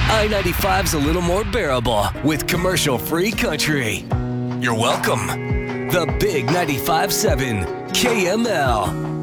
I-95's a little more bearable with commercial-free country. You're welcome. The Big 95.7 KML.